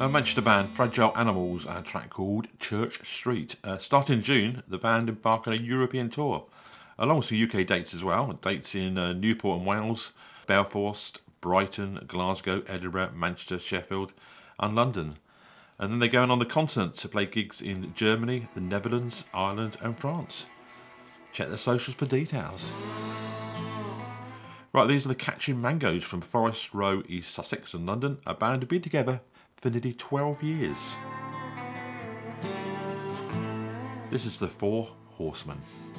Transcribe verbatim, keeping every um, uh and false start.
Uh, Manchester band Fragile Animals, a track called Church Street. Uh, starting in June, the band embark on a European tour, along with some U K dates as well. Dates in uh, Newport and Wales, Belfast, Brighton, Glasgow, Edinburgh, Manchester, Sheffield, and London. And then they're going on the continent to play gigs in Germany, the Netherlands, Ireland, and France. Check their socials for details. Right, these are the Catching Mangoes from Forest Row, East Sussex and London, a band who've been together for nearly twelve years. This is the Four Horsemen.